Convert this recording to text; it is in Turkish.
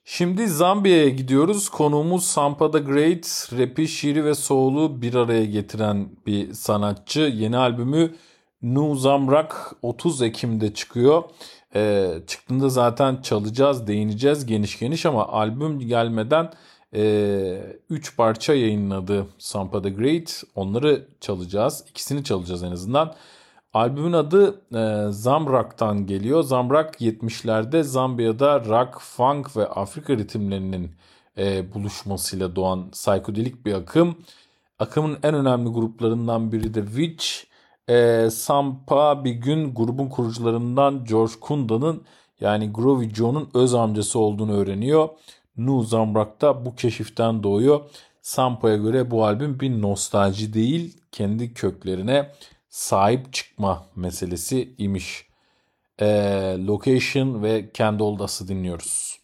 Şimdi Zambiya'ya gidiyoruz. Konuğumuz Sampa the Great, rap'i, şiiri ve soul'u bir araya getiren bir sanatçı. Yeni albümü Nu Zamrak 30 Ekim'de çıkıyor. Çıktığında zaten çalacağız, değineceğiz geniş geniş ama albüm gelmeden 3 parça yayınladı Sampa the Great. Onları çalacağız. İkisini çalacağız en azından. Albümün adı Zamrak'tan geliyor. Zamrak 70'lerde Zambiya'da rock, funk ve Afrika ritimlerinin buluşmasıyla doğan psikodelik bir akım. Akımın en önemli gruplarından biri de Witch. Sampa bir gün grubun kurucularından George Kunda'nın yani Groovy Joe'nun öz amcası olduğunu öğreniyor. Nu Zamrak da bu keşiften doğuyor. Sampa'ya göre bu albüm bir nostalji değil, kendi köklerine sahip çıkma meselesi imiş. Location ve Kendi Oldas'ı dinliyoruz.